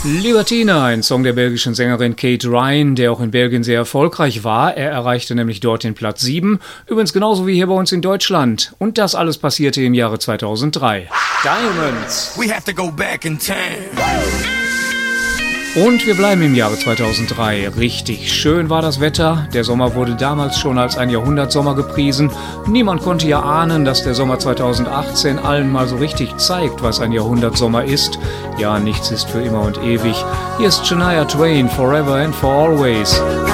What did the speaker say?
Libertine, ein Song der belgischen Sängerin Kate Ryan, der auch in Belgien sehr erfolgreich war. Er erreichte nämlich dort den Platz 7, übrigens genauso wie hier bei uns in Deutschland. Und das alles passierte im Jahre 2003. Diamonds. We have to go back in time. Und wir bleiben im Jahre 2003. Richtig schön war das Wetter. Der Sommer wurde damals schon als ein Jahrhundertsommer gepriesen. Niemand konnte ja ahnen, dass der Sommer 2018 allen mal so richtig zeigt, was ein Jahrhundertsommer ist. Ja, nichts ist für immer und ewig. Hier ist Shania Twain, Forever and for Always.